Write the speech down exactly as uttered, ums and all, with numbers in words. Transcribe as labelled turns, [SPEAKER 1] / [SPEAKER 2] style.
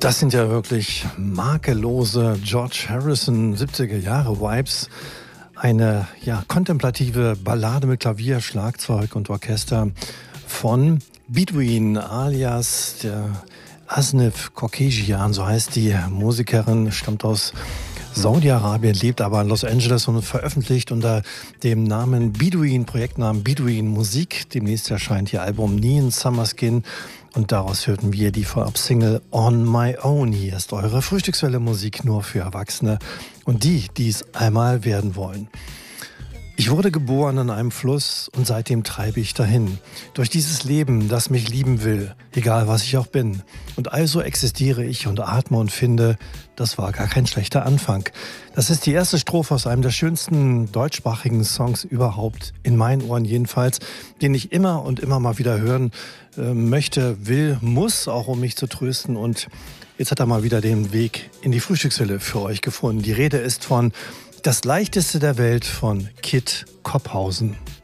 [SPEAKER 1] Das sind ja wirklich makellose George Harrison siebziger Jahre Vibes. Eine ja, kontemplative Ballade mit Klavier, Schlagzeug und Orchester von Bedouin alias der Asnif Korkejian, so heißt die Musikerin, stammt aus Saudi-Arabien, lebt aber in Los Angeles und veröffentlicht unter dem Namen Bedouin, Projektnamen Bedouin Musik. Demnächst erscheint ihr Album Neon Summer Skin und daraus hörten wir die Vorab-Single On My Own. Hier ist eure Frühstückswelle Musik nur für Erwachsene und die, die es einmal werden wollen. Ich wurde geboren an einem Fluss und seitdem treibe ich dahin. Durch dieses Leben, das mich lieben will, egal was ich auch bin. Und also existiere ich und atme und finde, das war gar kein schlechter Anfang. Das ist die erste Strophe aus einem der schönsten deutschsprachigen Songs überhaupt, in meinen Ohren jedenfalls, den ich immer und immer mal wieder hören äh, möchte, will, muss, auch um mich zu trösten. Und jetzt hat er mal wieder den Weg in die Frühstückshülle für euch gefunden. Die Rede ist von Das leichteste der Welt von Kit Kopphausen.